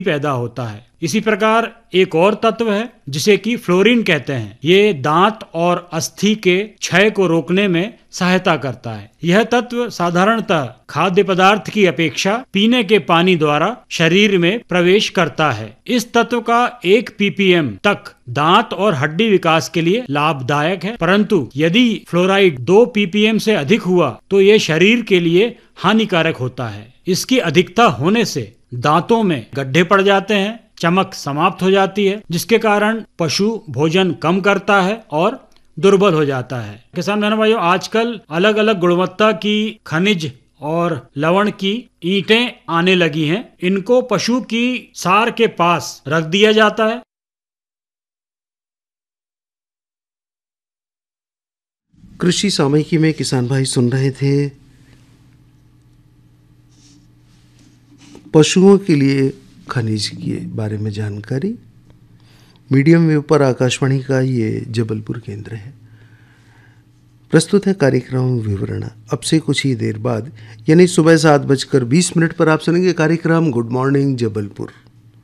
पैदा होता है। इसी प्रकार एक और तत्व है जिसे कि फ्लोरीन कहते हैं। ये दांत और अस्थि के क्षय को रोकने में सहायता करता है। यह तत्व साधारणतः खाद्य पदार्थ की अपेक्षा पीने के पानी द्वारा शरीर में प्रवेश करता है। इस तत्व का 1 ppm तक दांत और हड्डी विकास के लिए लाभदायक है, परंतु यदि फ्लोराइड 2 ppm से अधिक हुआ तो ये शरीर के लिए हानिकारक होता है। इसकी अधिकता होने से दांतों में गड्ढे पड़ जाते हैं, चमक समाप्त हो जाती है, जिसके कारण पशु भोजन कम करता है और दुर्बल हो जाता है। किसान भाइयों, आजकल अलग अलग गुणवत्ता की खनिज और लवण की ईंटें आने लगी हैं। इनको पशु की सार के पास रख दिया जाता है। कृषि सामयिकी में किसान भाई सुन रहे थे पशुओं के लिए खनिज के बारे में जानकारी। मीडियम वेव पर आकाशवाणी का ये जबलपुर केंद्र है। प्रस्तुत है कार्यक्रम विवरण। अब से कुछ ही देर बाद यानी सुबह 7:20 पर आप सुनेंगे कार्यक्रम गुड मॉर्निंग जबलपुर।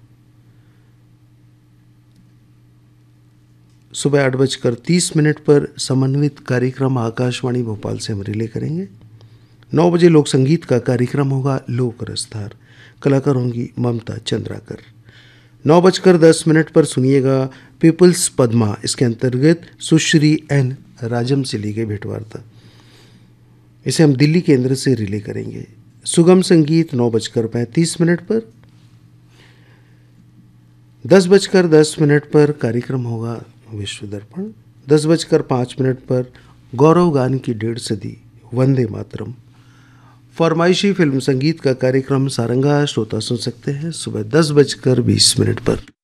सुबह 8:30 पर समन्वित कार्यक्रम आकाशवाणी भोपाल से हम रिले करेंगे। 9 बजे लोक संगीत का कार्यक्रम होगा लोक रसधार। कलाकार होंगी ममता चंद्राकर। 9:10 पर सुनिएगा पीपल्स पद्मा। इसके अंतर्गत सुश्री एन राजम से ली गई भेंटवार्ता। इसे हम दिल्ली केंद्र से रिले करेंगे। सुगम संगीत 9:35 पर। 10:10 पर कार्यक्रम होगा विश्व दर्पण। 10:05 पर गौरव गान की 1.5 सदी वंदे मातरम। फरमाइशी फिल्म संगीत का कार्यक्रम सारंगा श्रोता सुन सकते हैं सुबह 10:20 पर।